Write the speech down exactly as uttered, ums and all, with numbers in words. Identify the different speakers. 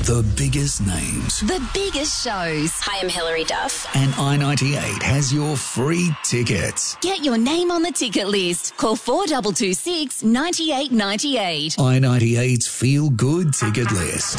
Speaker 1: The biggest names.
Speaker 2: The biggest shows.
Speaker 3: Hi, I'm Hilary Duff.
Speaker 1: And I ninety-eight has your free tickets.
Speaker 2: Get your name on the ticket list. Call four two two six, nine eight nine eight.
Speaker 1: I ninety-eight's Feel Good ticket list.